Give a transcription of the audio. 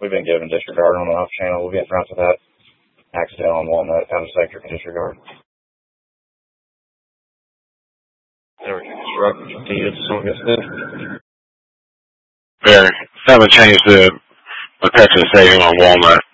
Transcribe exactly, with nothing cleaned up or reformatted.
we've been given disregard on the off channel. We'll get in front of that. Accidental on Walnut, out of sector for disregard. There we go. Struck. Continued. Someone gets this. Barry, seven change to Texas Stadium on Walnut.